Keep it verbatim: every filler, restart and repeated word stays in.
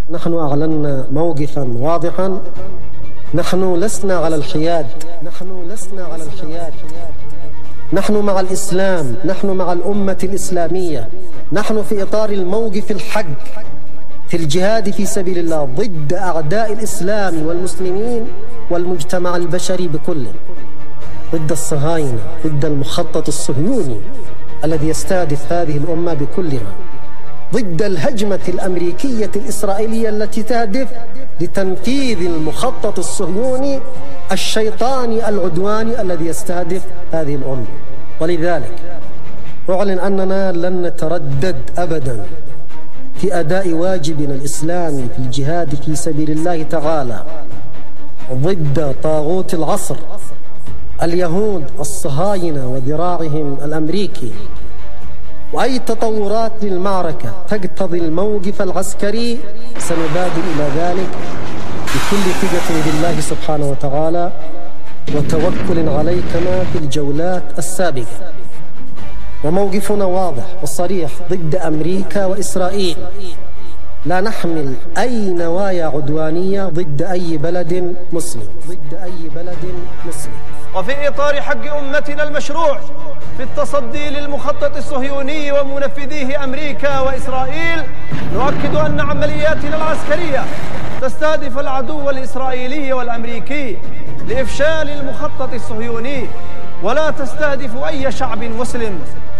نحن أعلنا موقفا واضحا، نحن لسنا على الحياد، نحن لسنا على الحياد، نحن مع الإسلام، نحن مع الأمة الإسلامية، نحن في إطار الموقف الحق في الجهاد في سبيل الله ضد أعداء الإسلام والمسلمين والمجتمع البشري بكله، ضد الصهاينة، ضد المخطط الصهيوني الذي يستهدف هذه الأمة بكلها، ضد الهجمة الأمريكية الإسرائيلية التي تهدف لتنفيذ المخطط الصهيوني الشيطاني العدواني الذي يستهدف هذه الأمة. ولذلك أعلن أننا لن نتردد أبدا في أداء واجبنا الإسلامي في الجهاد في سبيل الله تعالى ضد طاغوت العصر اليهود الصهاينة وذراعهم الأمريكي، وأي تطورات للمعركة تقتضي الموقف العسكري سنبادر إلى ذلك بكل ثقة بالله سبحانه وتعالى وتوكل عليه كما في الجولات السابقة. وموقفنا واضح وصريح ضد أمريكا وإسرائيل، لا نحمل أي نوايا عدوانية ضد أي بلد مسلم، ضد أي بلد مسلم. وفي إطار حق أمتنا المشروع في التصدي للمخطط الصهيوني ومنفذيه أمريكا وإسرائيل، نؤكد أن عملياتنا العسكرية تستهدف العدو الإسرائيلي والأمريكي لإفشال المخطط الصهيوني، ولا تستهدف أي شعب مسلم